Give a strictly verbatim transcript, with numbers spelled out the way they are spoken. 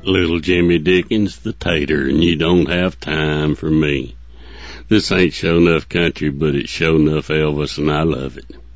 Little Jimmy Dickens, the tater, and you don't have time for me. This ain't show enough country, but it's show enough Elvis, and I love it.